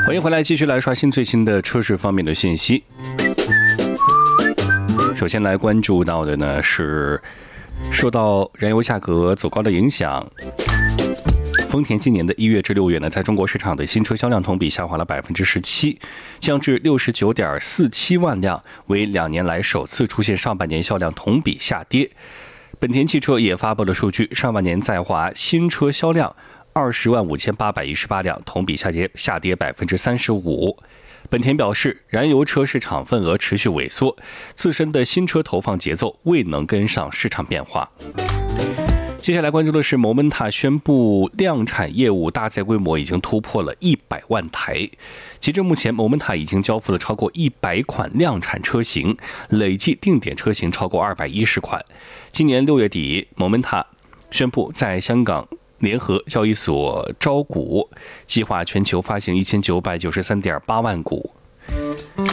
欢迎回来，继续来刷新最新的车市方面的信息。首先来关注到的呢是受到燃油价格走高的影响，丰田今年的1月至6月呢，在中国市场的新车销量同比下滑了17%，降至69.47万辆，为2年来首次出现上半年销量同比下跌。本田汽车也发布了数据，上半年在华新车销量205818辆，同比下跌35%。本田表示，燃油车市场份额持续萎缩，自身的新车投放节奏未能跟上市场变化。接下来关注的是Momenta宣布量产业务大载规模已经突破了100万台。截至目前，Momenta已经交付了超过100款量产车型，累计定点车型超过210款。今年6月底，Momenta宣布在香港联合交易所招股，计划全球发行1993.8万股，